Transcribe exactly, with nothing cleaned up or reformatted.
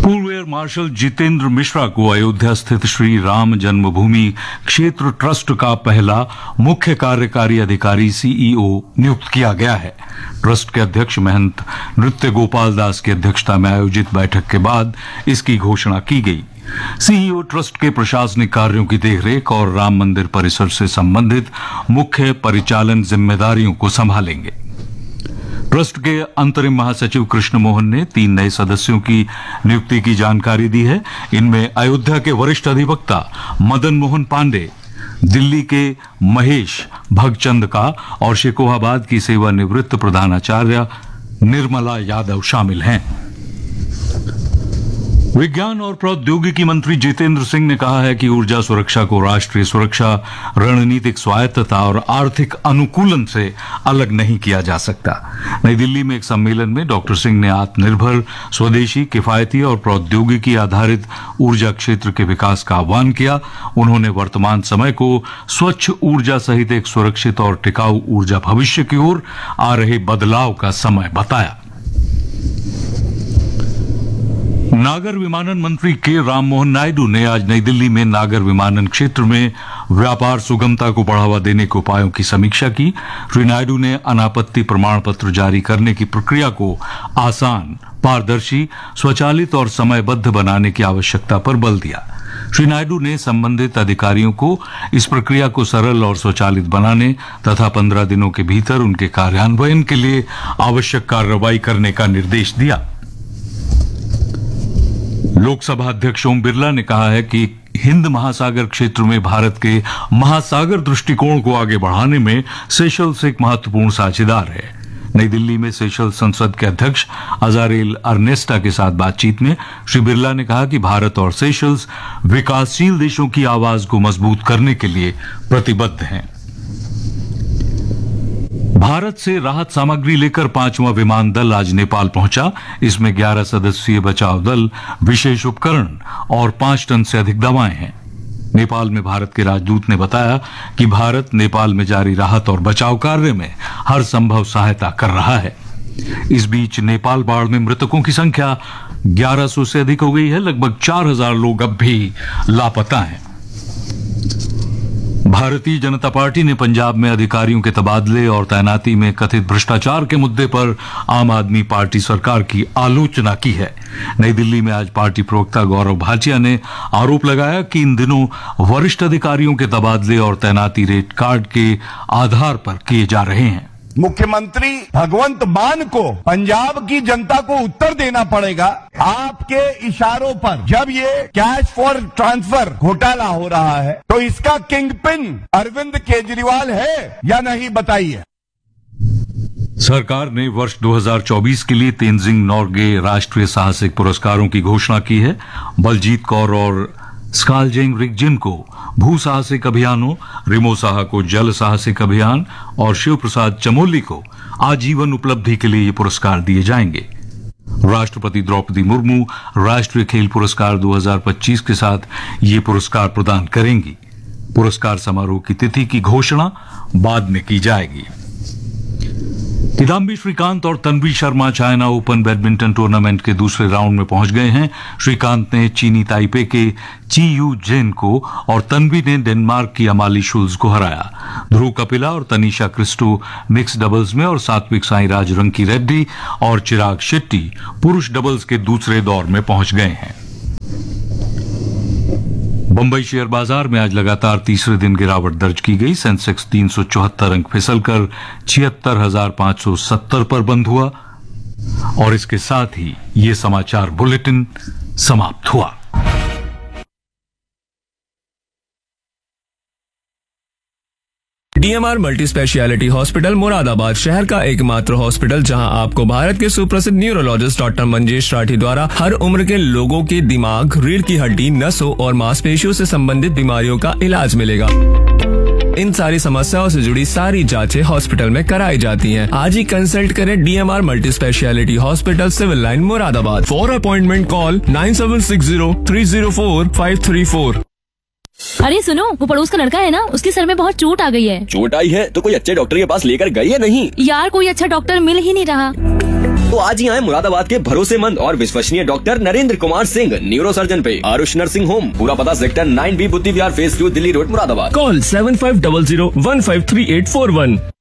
पूर्व air marshal Jitendra Mishra को अयोध्या स्थित श्री राम जन्मभूमि क्षेत्र ट्रस्ट का पहला मुख्य कार्यकारी अधिकारी सीईओ नियुक्त किया गया है। ट्रस्ट के अध्यक्ष महंत नृत्य गोपाल दास की अध्यक्षता में आयोजित बैठक के बाद इसकी घोषणा की गई। सीईओ ट्रस्ट के प्रशासनिक कार्यों की देखरेख और राम मंदिर परिसर से संबंधित मुख्य परिचालन जिम्मेदारियों को संभालेंगे। ट्रस्ट के अंतरिम महासचिव कृष्ण मोहन ने तीन नए सदस्यों की नियुक्ति की जानकारी दी है। इनमें अयोध्या के वरिष्ठ अधिवक्ता मदन मोहन पांडे, दिल्ली के महेश भगचंद का और शेकोहाबाद की सेवानिवृत्त प्रधानाचार्य निर्मला यादव शामिल हैं। विज्ञान और प्रौद्योगिकी मंत्री जितेंद्र सिंह ने कहा है कि ऊर्जा सुरक्षा को राष्ट्रीय सुरक्षा, रणनीतिक स्वायत्तता और आर्थिक अनुकूलन से अलग नहीं किया जा सकता। नई दिल्ली में एक सम्मेलन में डॉक्टर सिंह ने आत्मनिर्भर, स्वदेशी, किफायती और प्रौद्योगिकी आधारित ऊर्जा क्षेत्र के विकास का आह्वान किया। उन्होंने वर्तमान समय को स्वच्छ ऊर्जा सहित एक सुरक्षित और टिकाऊ ऊर्जा भविष्य की ओर आ रहे बदलाव का समय बताया। नागर विमानन मंत्री के राममोहन नायडू ने आज नई दिल्ली में नागर विमानन क्षेत्र में व्यापार सुगमता को बढ़ावा देने के उपायों की समीक्षा की। श्री नायडू ने अनापत्ति प्रमाण पत्र जारी करने की प्रक्रिया को आसान, पारदर्शी, स्वचालित और समयबद्ध बनाने की आवश्यकता पर बल दिया। श्री नायडू ने संबंधित अधिकारियों को इस प्रक्रिया को सरल और स्वचालित बनाने तथा पंद्रह दिनों के भीतर उनके कार्यान्वयन के लिए आवश्यक कार्रवाई करने का निर्देश दिया। लोकसभा अध्यक्ष ओम बिरला ने कहा है कि हिंद महासागर क्षेत्र में भारत के महासागर दृष्टिकोण को आगे बढ़ाने में सेशल्स एक महत्वपूर्ण साझेदार है। नई दिल्ली में सेशल्स संसद के अध्यक्ष अजारेल अर्नेस्टा के साथ बातचीत में श्री बिरला ने कहा कि भारत और सेशल्स विकासशील देशों की आवाज को मजबूत करने के लिए प्रतिबद्ध हैं। भारत से राहत सामग्री लेकर पांचवां विमान दल आज नेपाल पहुंचा। इसमें ग्यारह सदस्यीय बचाव दल, विशेष उपकरण और पांच टन से अधिक दवाएं हैं। नेपाल में भारत के राजदूत ने बताया कि भारत नेपाल में जारी राहत और बचाव कार्य में हर संभव सहायता कर रहा है। इस बीच नेपाल बाढ़ में मृतकों की संख्या ग्यारह सौ से अधिक हो गई है। लगभग चार हजार लोग अब भी लापता हैं। भारतीय जनता पार्टी ने पंजाब में अधिकारियों के तबादले और तैनाती में कथित भ्रष्टाचार के मुद्दे पर आम आदमी पार्टी सरकार की आलोचना की है। नई दिल्ली में आज पार्टी प्रवक्ता गौरव भाटिया ने आरोप लगाया कि इन दिनों वरिष्ठ अधिकारियों के तबादले और तैनाती रेट कार्ड के आधार पर किए जा रहे हैं। मुख्यमंत्री भगवंत मान को पंजाब की जनता को उत्तर देना पड़ेगा। आपके इशारों पर जब ये कैश फॉर ट्रांसफर घोटाला हो रहा है तो इसका किंग पिन अरविंद केजरीवाल है या नहीं, बताइए। सरकार ने वर्ष दो हज़ार चौबीस के लिए तेनजिंग नोर्गे राष्ट्रीय साहसिक पुरस्कारों की घोषणा की है। बलजीत कौर और स्कालजेंग रिगजिन को भू साहसिक अभियानों, रिमो साहा को जल साहसिक अभियान और शिव प्रसाद चमोली को आजीवन उपलब्धि के लिए ये पुरस्कार दिए जाएंगे। राष्ट्रपति द्रौपदी मुर्मू राष्ट्रीय खेल पुरस्कार दो हज़ार पच्चीस के साथ ये पुरस्कार प्रदान करेंगी। पुरस्कार समारोह की तिथि की घोषणा बाद में की जाएगी। किदाम्बी श्रीकांत और Tanvi Sharma China open badminton tournament के दूसरे राउंड में पहुंच गए हैं। श्रीकांत ने चीनी ताइपे के ची यू जेन को और तन्वी ने डेनमार्क की अमाली शुल्ज को हराया। ध्रुव कपिला और तनीषा क्रिस्टो मिक्स डबल्स में और सात्विक साईराज रंकी रेड्डी और चिराग शेट्टी पुरुष डबल्स के दूसरे दौर में पहुंच गए हैं। बंबई शेयर बाजार में आज लगातार तीसरे दिन गिरावट दर्ज की गई। सेंसेक्स तीन सौ चौहत्तर अंक फिसलकर छिहत्तर हजार पांच सौ सत्तर पर बंद हुआ और इसके साथ ही ये समाचार बुलेटिन समाप्त हुआ। DMR multi speciality hospital Moradabad शहर का एकमात्र हॉस्पिटल जहां आपको भारत के सुप्रसिद्ध न्यूरोलॉजिस्ट डॉक्टर मंजेश राठी द्वारा हर उम्र के लोगों के दिमाग, रीढ़ की हड्डी, नसों और मांसपेशियों से संबंधित बीमारियों का इलाज मिलेगा। इन सारी समस्याओं से जुड़ी सारी जांचें हॉस्पिटल में कराई जाती हैं। आज ही कंसल्ट करें DMR multi speciality hospital, civil line, Moradabad. For appointment call nine seven six zero three zero four five three four. अरे सुनो, वो पड़ोस का लड़का है ना, उसके सर में बहुत चोट आ गई है। चोट आई है तो कोई अच्छे डॉक्टर के पास लेकर गई है नहीं? यार कोई अच्छा डॉक्टर मिल ही नहीं रहा। तो आज ही आए मुरादाबाद के भरोसेमंद और विश्वसनीय doctor Narendra Kumar Singh neuro surgeon पे। आरुष नर्सिंग होम, पूरा पता सेक्टर नाइन बी बुद्धि विहार phase two, Delhi road, Moradabad. Call seven five double zero one five three eight four one.